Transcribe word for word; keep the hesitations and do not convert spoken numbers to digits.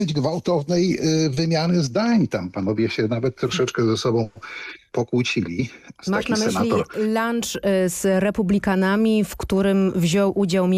gwałtownej wymiany zdań. Tam panowie się nawet troszeczkę ze sobą pokłócili. Masz Taki na myśli senator... lunch z republikanami, w którym wziął udział